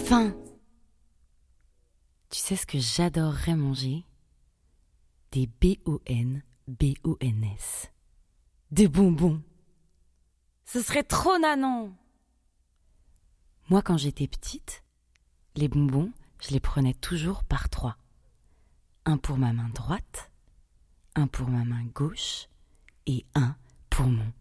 faim. Tu sais ce que j'adorerais manger? Des B-O-N-B-O-N-S. Des bonbons. Ce serait trop nanan. Moi, quand j'étais petite, les bonbons, je les prenais toujours par 3. Un pour ma main droite, un pour ma main gauche et un pour mon